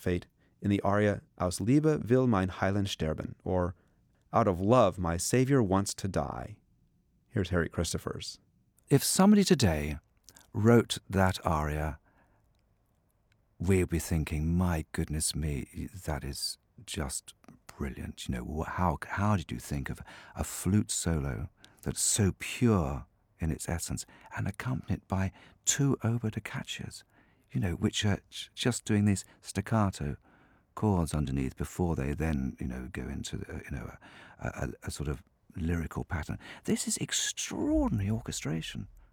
fate in the aria Aus Liebe will mein Heiland sterben, or Out of love my Savior wants to die. Here's Harry Christophers. If somebody today wrote that aria, we'd be thinking, my goodness me, that is just brilliant. You know, how did you think of a flute solo that's so pure in its essence and accompanied by two oboe da caccias, you know, which are just doing these staccato chords underneath before they then, you know, go into, a sort of lyrical pattern. This is extraordinary orchestration.